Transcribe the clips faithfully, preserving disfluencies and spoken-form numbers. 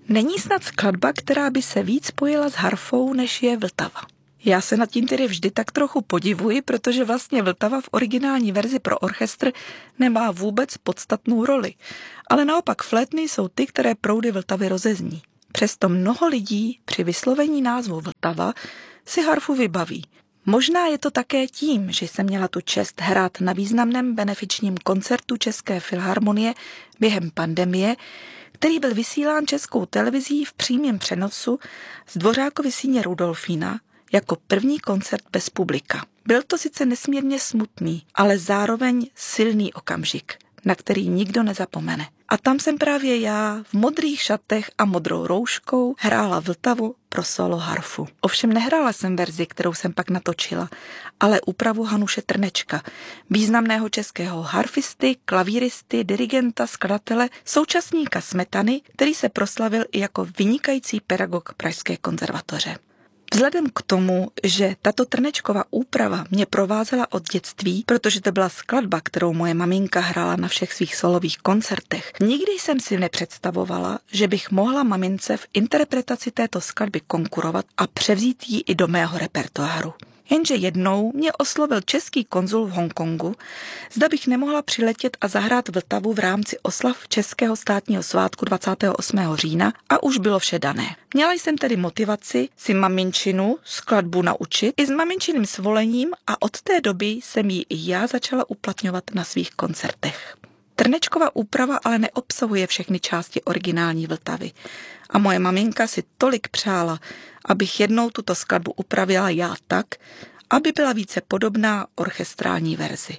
Není snad skladba, která by se víc spojila s harfou, než je Vltava. Já se nad tím tedy vždy tak trochu podivuji, protože vlastně Vltava v originální verzi pro orchestr nemá vůbec podstatnou roli. Ale naopak flétny jsou ty, které proudy Vltavy rozezní. Přesto mnoho lidí při vyslovení názvu Vltava si harfu vybaví. Možná je to také tím, že jsem měla tu čest hrát na významném benefičním koncertu České filharmonie během pandemie, který byl vysílán Českou televizí v přímém přenosu z Dvořákovy síně Rudolfína jako první koncert bez publika. Byl to sice nesmírně smutný, ale zároveň silný okamžik, na který nikdo nezapomene. A tam jsem právě já v modrých šatech a modrou rouškou hrála Vltavu pro solo harfu. Ovšem nehrála jsem verzi, kterou jsem pak natočila, ale úpravu Hanuše Trnečka, významného českého harfisty, klavíristy, dirigenta, skladatele, současníka Smetany, který se proslavil i jako vynikající pedagog Pražské konzervatoře. Vzhledem k tomu, že tato Trnečkova úprava mě provázela od dětství, protože to byla skladba, kterou moje maminka hrála na všech svých solových koncertech, nikdy jsem si nepředstavovala, že bych mohla mamince v interpretaci této skladby konkurovat a převzít ji i do mého repertoáru. Jenže jednou mě oslovil český konzul v Hongkongu, zda bych nemohla přiletět a zahrát Vltavu v rámci oslav Českého státního svátku dvacátého osmého října a už bylo vše dané. Měla jsem tedy motivaci si maminčinu skladbu naučit i s maminčiným svolením a od té doby jsem ji i já začala uplatňovat na svých koncertech. Trnečkova úprava ale neobsahuje všechny části originální Vltavy a moje maminka si tolik přála, abych jednou tuto skladbu upravila já tak, aby byla více podobná orchestrální verzi.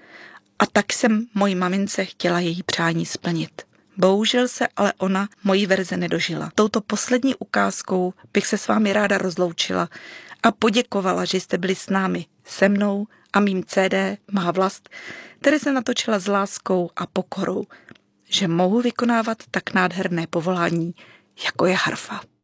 A tak jsem mojí mamince chtěla její přání splnit. Bohužel se ale ona mojí verze nedožila. Touto poslední ukázkou bych se s vámi ráda rozloučila a poděkovala, že jste byli s námi, se mnou a mým C D Má vlast, které jsem natočila s láskou a pokorou, že mohu vykonávat tak nádherné povolání, jako je harfa.